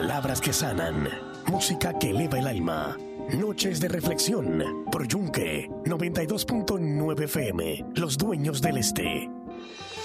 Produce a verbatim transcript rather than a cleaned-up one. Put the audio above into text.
Palabras que sanan, música que eleva el alma. Noches de reflexión por Yunque noventa y dos punto nueve F M, los dueños del este.